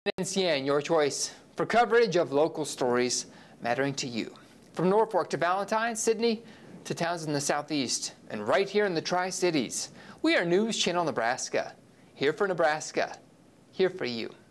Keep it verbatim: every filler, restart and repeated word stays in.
N C N, your choice for coverage of local stories mattering to you. From Norfolk to Valentine, Sydney to towns in the southeast, and right here in the Tri-Cities, we are News Channel Nebraska. Here for Nebraska, here for you.